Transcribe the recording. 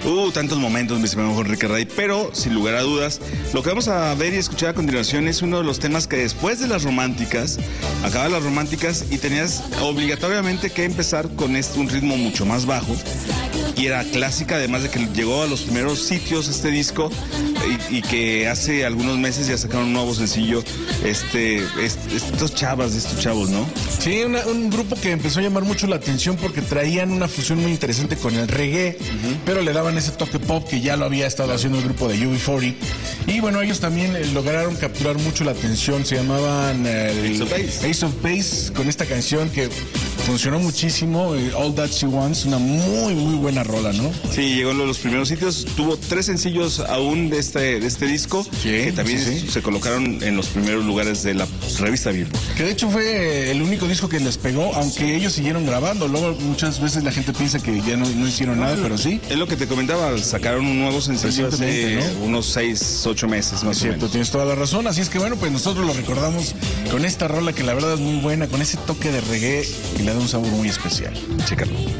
Tantos momentos, mi estimado Enrique Ray, pero sin lugar a dudas, lo que vamos a ver y escuchar a continuación es uno de los temas que después de las románticas, acaban las románticas y tenías obligatoriamente que empezar con un ritmo mucho más bajo, y era clásica, además de que llegó a los primeros sitios este disco, y que hace algunos meses ya sacaron un nuevo sencillo, estos chavos, ¿no? Sí, un grupo que empezó a llamar mucho la atención porque traían una fusión muy interesante con el reggae, pero le daban ese toque pop que ya lo había estado haciendo el grupo de UB40. Y bueno, ellos también lograron capturar mucho la atención. Se llamaban Ace of Base, con esta canción que funcionó muchísimo, All That She Wants, una muy buena rola, ¿no? Sí, llegó en los primeros sitios, tuvo 3 sencillos aún de este disco, que también se colocaron en los primeros lugares de la revista Billboard. Que de hecho fue el único disco que les pegó, aunque ellos siguieron grabando. Luego muchas veces la gente piensa que ya no hicieron nada, pero sí. Es lo que te comentaba, sacaron un nuevo sencillo hace unos 6, 8 meses más o menos. Tienes toda la razón, así es que bueno, pues nosotros lo recordamos con esta rola que la verdad es muy buena, con ese toque de reggae y le da un sabor muy especial. Chécalo.